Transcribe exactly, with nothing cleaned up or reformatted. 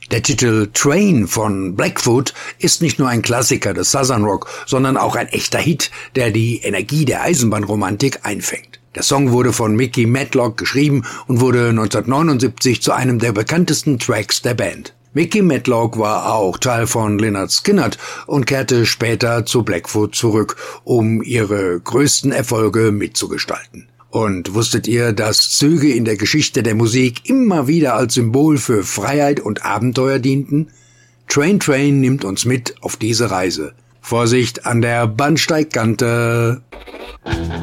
Der Titel Train von Blackfoot ist nicht nur ein Klassiker des Southern Rock, sondern auch ein echter Hit, der die Energie der Eisenbahnromantik einfängt. Der Song wurde von Mickey Matlock geschrieben und wurde neunzehnhundertneunundsiebzig zu einem der bekanntesten Tracks der Band. Mickey Matlock war auch Teil von Lynyrd Skynyrd und kehrte später zu Blackfoot zurück, um ihre größten Erfolge mitzugestalten. Und wusstet ihr, dass Züge in der Geschichte der Musik immer wieder als Symbol für Freiheit und Abenteuer dienten? Train Train nimmt uns mit auf diese Reise. Vorsicht an der Bahnsteigkante!